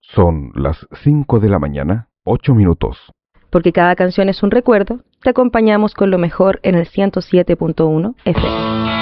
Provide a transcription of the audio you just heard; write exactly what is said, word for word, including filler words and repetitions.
Son las cinco de la mañana, ocho minutos. Porque cada canción es un recuerdo, te acompañamos con lo mejor en el ciento siete punto uno F M.